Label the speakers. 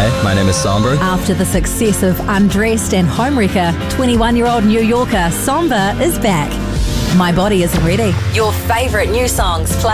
Speaker 1: Hey, my name is Somber.
Speaker 2: After the success of Undressed and Homewrecker, 21-year-old New Yorker Somber is back. My Body Isn't Ready. Your favourite new songs play